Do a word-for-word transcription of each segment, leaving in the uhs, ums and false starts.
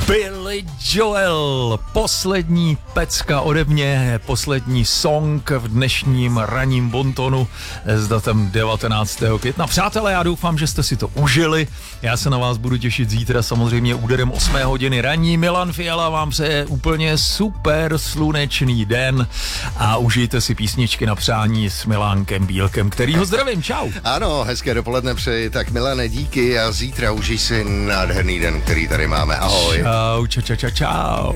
Billy Joel, poslední pecka ode mě, poslední song v dnešním ranním bontonu s datem devatenáctého května. Přátelé, já doufám, že jste si to užili. Já se na vás budu těšit zítra samozřejmě úderem osmé hodiny ranní. Milan Fiala vám přeje úplně super slunečný den a užijte si písničky na přání s Milánkem Bílkem, kterýho zdravím. Čau. Ano, hezké dopoledne přeji. Tak Milane, díky a zítra užij si nádherný den, který tady máme. Ahoj. Čau, čau, čau, čau, čau.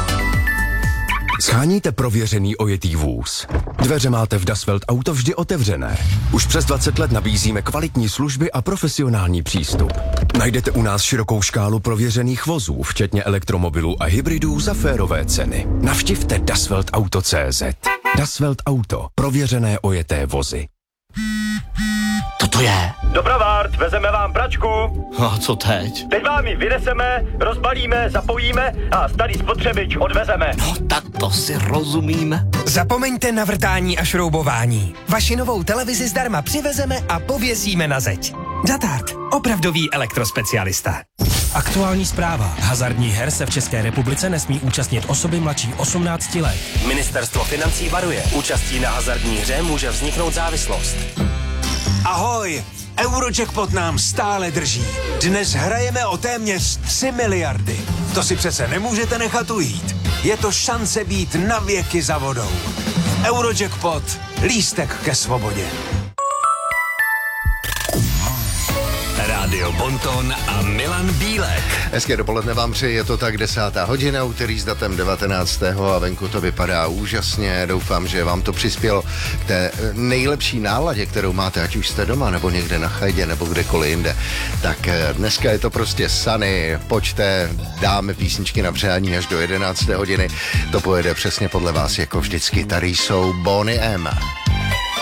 Sháníte prověřený ojetý vůz? Dveře máte v Das Welt Auto vždy otevřené. Už přes dvacet let nabízíme kvalitní služby a profesionální přístup. Najdete u nás širokou škálu prověřených vozů, včetně elektromobilů a hybridů za férové ceny. Navštivte dasweltauto tečka cé zet. Das Welt Auto. Prověřené ojeté vozy. Co to je? Dopravárd, vezeme vám pračku. A co teď? Teď vám ji vyneseme, rozbalíme, zapojíme a starý spotřebič odvezeme. No tak to si rozumíme. Zapomeňte na vrtání a šroubování. Vaši novou televizi zdarma přivezeme a pověsíme na zeď. Datard, opravdový elektrospecialista. Aktuální zpráva. Hazardních her se v České republice nesmí účastnit osoby mladší osmnácti let. Ministerstvo financí varuje. Účastí na hazardní hře může vzniknout závislost. Ahoj! Eurojackpot nám stále drží. Dnes hrajeme o téměř tři miliardy. To si přece nemůžete nechat ujít. Je to šance být na věky za vodou. Eurojackpot. Lístek ke svobodě. Rádio Bonton a Milan Bílek. Hezké dopoledne vám přeji, je to tak desátá hodina, úterý s datem devatenáctého a venku to vypadá úžasně. Doufám, že vám to přispělo k té nejlepší náladě, kterou máte, ať už jste doma, nebo někde na chajdě, nebo kdekoliv jinde. Tak dneska je to prostě sunny, pojďte, dáme písničky na přání až do jedenácté hodiny. To pojede přesně podle vás jako vždycky. Tady jsou Boney M.